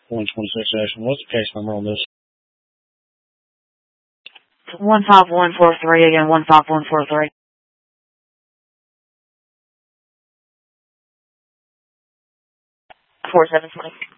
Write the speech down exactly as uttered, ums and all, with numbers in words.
one twenty-six action. What's the case number on this? one five one four three, again, one five one four three. four seven twenty.